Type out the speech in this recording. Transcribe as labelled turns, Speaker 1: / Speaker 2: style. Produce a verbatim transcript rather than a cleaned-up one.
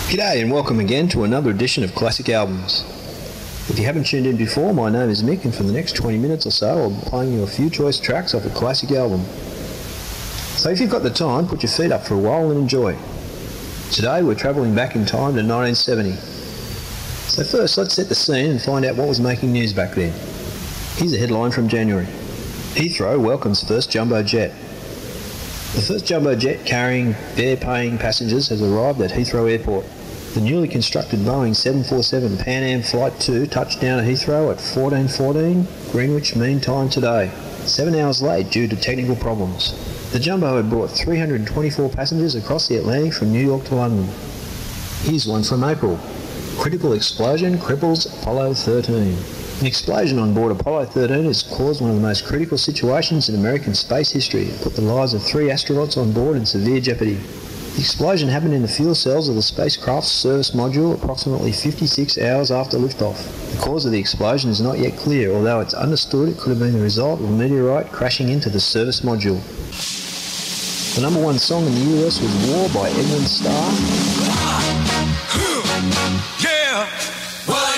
Speaker 1: G'day and welcome again to another edition of Classic Albums. If you haven't tuned in before, my name is Mick, and for the next twenty minutes or so I'll be playing you a few choice tracks off a classic album. So if you've got the time, put your feet up for a while and enjoy. Today we're travelling back in time to nineteen seventy. So first let's set the scene and find out what was making news back then. Here's a headline from January. Heathrow welcomes first jumbo jet. The first jumbo jet carrying fare-paying passengers has arrived at Heathrow Airport. The newly constructed Boeing seven forty-seven Pan Am Flight two touched down at Heathrow at fourteen fourteen Greenwich Mean Time today, seven hours late due to technical problems. The jumbo had brought three hundred twenty-four passengers across the Atlantic from New York to London. Here's one from April. Critical explosion cripples Apollo thirteen. An explosion on board Apollo thirteen has caused one of the most critical situations in American space history. It put the lives of three astronauts on board in severe jeopardy. The explosion happened in the fuel cells of the spacecraft's service module approximately fifty-six hours after liftoff. The cause of the explosion is not yet clear, although it's understood it could have been the result of a meteorite crashing into the service module. The number one song in the U S was War by Edwin Starr.
Speaker 2: Yeah!